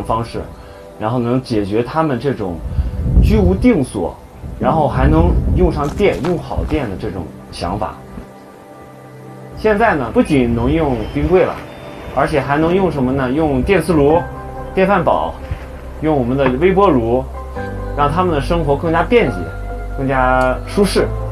方式，然后能解决他们这种居无定所，然后还能用上电、用好电的这种想法。现在呢，不仅能用冰柜了，而且还能用什么呢？用电磁炉、电饭煲，用我们的微波炉，让他们的生活更加便捷、更加舒适。